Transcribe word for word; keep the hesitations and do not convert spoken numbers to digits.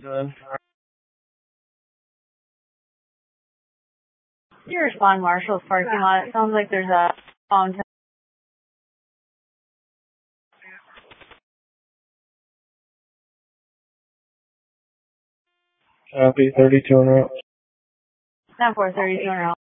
doing? You respond Marshall's parking lot. It sounds like there's a phone. Copy, thirty-two en route. ten four thirty-two en route.